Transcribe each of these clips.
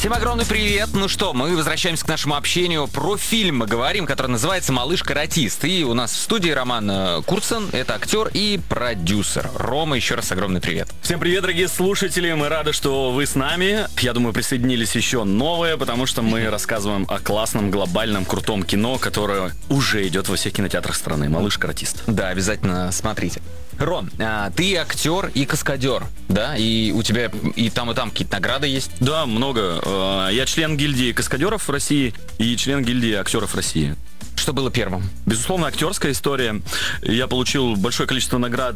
Всем огромный привет. Ну что, мы возвращаемся к нашему общению. Про фильм мы говорим, который называется «Малыш-каратист». И у нас в студии Роман Курцин, это актер и продюсер. Рома, еще раз огромный привет. Всем привет, дорогие слушатели. Мы рады, что вы с нами. Я думаю, присоединились еще новые, потому что мы рассказываем о классном, глобальном, крутом кино, которое уже идет во всех кинотеатрах страны. «Малыш-каратист». Да, обязательно смотрите. Ром, ты актер и каскадер, да? И у тебя и там какие-то награды есть? Да, много. Я член гильдии каскадеров России и член гильдии актеров России. Что было первым? Безусловно, актерская история. Я получил большое количество наград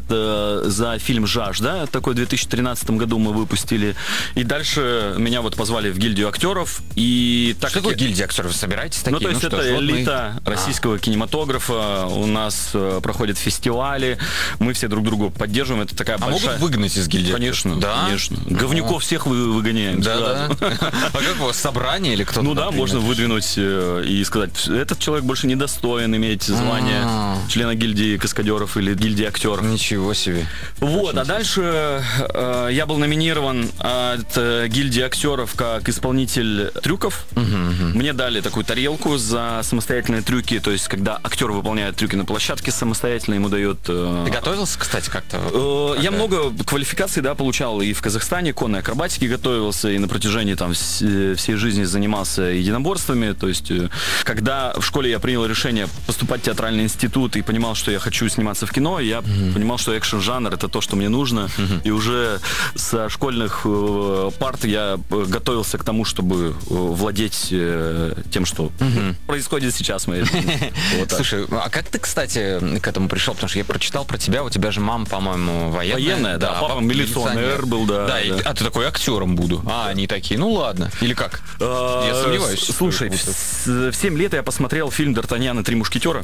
за фильм «Жажда». Такой в 2013 году мы выпустили. И дальше меня вот позвали в гильдию актеров. И так что такое гильдия актеров? Вы собираетесь такие? Ну, то есть это элита российского кинематографа. У нас проходят фестивали. Мы все друг другу поддерживаем. Это такая большая... могут выгнать из гильдии? Конечно, да? Конечно. Говнюков всех выгоняем. Да. А как у вас, собрание или кто-то? Ну да, можно выдвинуть и сказать, этот человек больше не достоин иметь звание члена гильдии каскадеров или гильдии актеров. Ничего себе. Вот, а дальше я был номинирован от гильдии актеров как исполнитель трюков. Мне дали такую тарелку за самостоятельные трюки, то есть когда актер выполняет трюки на площадке самостоятельно, ему дает... Ты готовился, кстати, как-то? Я много квалификаций, да, получал и в Казахстане, конной акробатике готовился, и на протяжении там всей жизни занимался единоборствами, то есть когда в школе я принял решение поступать в театральный институт и понимал, что я хочу сниматься в кино, я понимал, что экшн-жанр — это то, что мне нужно, и уже со школьных парт я готовился к тому, чтобы владеть тем, что происходит сейчас в моей жизни. Слушай, а как ты, кстати, к этому пришел? Потому что я прочитал про тебя, у тебя же мама, по-моему, военная. Военная, да, папа милиционер был, да. А ты такой: актером буду. А они такие: ну ладно. Или как? Я сомневаюсь. Слушай, в 7 лет я посмотрел фильм «Д'Артаньян и три мушкетера»,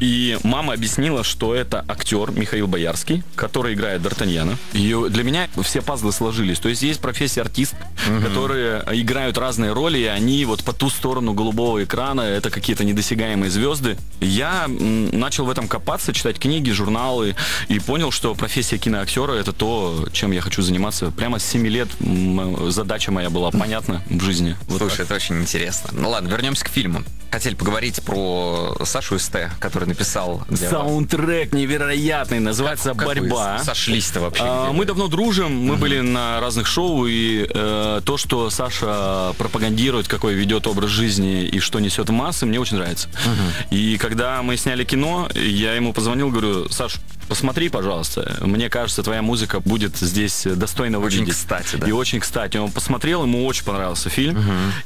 и мама объяснила, что это актер Михаил Боярский, который играет Д'Артаньяна. И для меня все пазлы сложились. То есть есть профессия артист, которые играют разные роли, и они вот по ту сторону голубого экрана, это какие-то недосягаемые звезды. Я начал в этом копаться, читать книги, журналы, и понял, что профессия киноактера — это то, чем я хочу заниматься. Прямо с 7 лет задача моя была понятна в жизни. Слушай, это очень интересно. Ну ладно, вернемся к фильму. Хотели поговорить про Сашу СТ, который написал... Саундтрек невероятный, называется «Борьба». Сошлись-то вообще? Мы давно дружим, мы были на разных шоу, и то, что Саша пропагандирует, какой ведет образ жизни и что несет в массы, мне очень нравится. И когда мы сняли кино, я ему позвонил, говорю: Саш, посмотри, пожалуйста. Мне кажется, твоя музыка будет здесь достойно выглядеть. Очень кстати, да. И очень кстати. Он посмотрел, ему очень понравился фильм.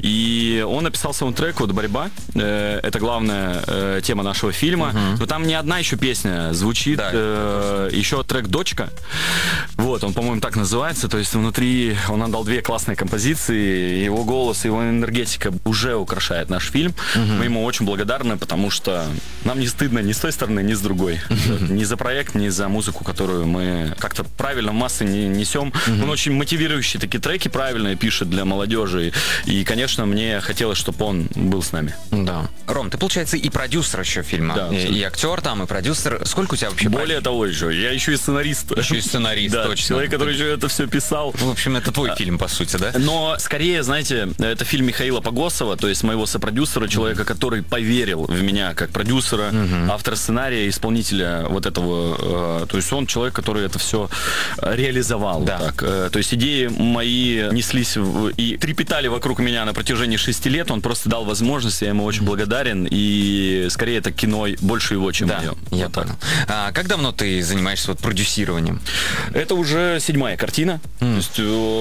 И он написал саундтрек, вот «Борьба». Это главная тема нашего фильма. Но там не одна еще песня звучит. Да. Еще трек «Дочка». Вот, он, по-моему, так называется. То есть внутри он отдал 2 классные композиции. Его голос, его энергетика уже украшает наш фильм. Мы ему очень благодарны, потому что нам не стыдно ни с той стороны, ни с другой. Ни за проект, ни за музыку, которую мы как-то правильно в массы несем. Он очень мотивирующие такие треки правильные пишет для молодежи. И, конечно, мне хотелось, чтобы он был с нами. Да. Ром, ты, получается, и продюсер еще фильма. Да, и актер там, и продюсер. Сколько у тебя вообще? Более того еще, я еще и сценарист. Еще и сценарист, да, точно. Человек, который еще это все писал. В общем, это твой фильм, по сути, да? Но, скорее, знаете, это фильм Михаила Погосова, то есть моего сопродюсера, человека, который поверил в меня как продюсера, автора сценария, исполнителя вот этого. То есть он человек, который это все реализовал. Да. Так. То есть идеи мои неслись и трепетали вокруг меня на протяжении 6 лет. Он просто дал возможность, я ему очень благодарен. И скорее это кино больше его, чем мое. Я понял. А как давно ты занимаешься вот продюсированием? Это уже 7-я картина. То есть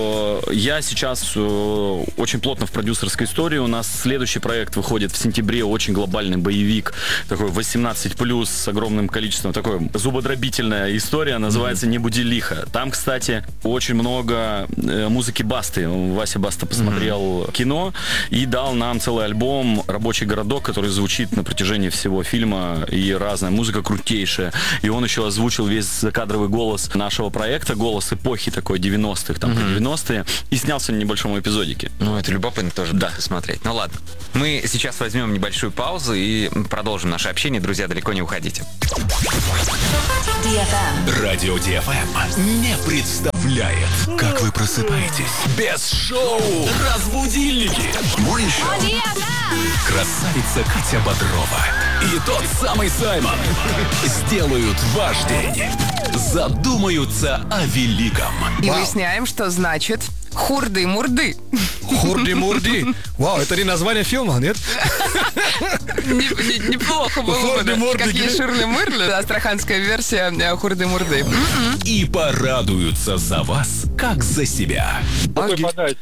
я сейчас очень плотно в продюсерской истории. У нас следующий проект выходит в сентябре, очень глобальный боевик, такой 18+, с огромным количеством, такой зубодробительная история, называется «Не буди лихо». Там, кстати, очень много музыки Басты. Вася Баста посмотрел кино и дал нам целый альбом «Рабочий городок», который звучит на протяжении всего фильма, и разная музыка крутейшая. И он еще озвучил весь закадровый голос нашего проекта, голос эпохи такой 90-х, там, 90-е, и снялся на небольшом эпизодике. Ну, это любопытно тоже посмотреть. Ну, ладно. Мы сейчас возьмем небольшую паузу и продолжим наше общение. Друзья, далеко не уходите. Радио DFM не представляет, как вы просыпаетесь без шоу «Разбудильники». Шоу. Красавица Катя Бодрова и тот самый Саймон сделают ваш день. Задумаются о великом. И выясняем, что значит хурды-мурды. Хурды-мурды. Вау, это не название фильма, нет? Неплохо было бы. Как есть Ширли-Мырли, астраханская версия хурды-мурды. И порадуются за вас, как за себя. Рукой подать.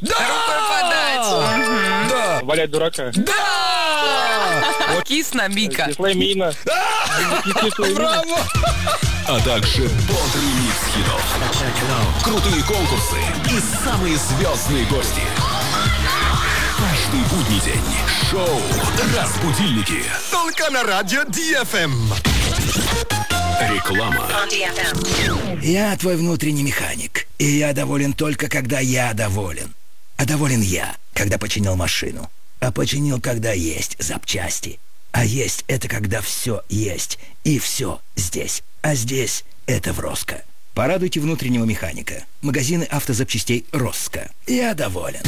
Да! Валять дурака. Кис-на-бика. Кисломина. Браво! А также бодрый микс хитов, крутые конкурсы и самые звездные гости. Каждый будний день шоу «Разбудильники». Только на радио DFM. Реклама. Я твой внутренний механик, и я доволен только, когда я доволен. А доволен я, когда починил машину. А починил, когда есть запчасти. А есть — это когда все есть, и все здесь. А здесь — это в Роско. Порадуйте внутреннего механика. Магазины автозапчастей Роско. Я доволен.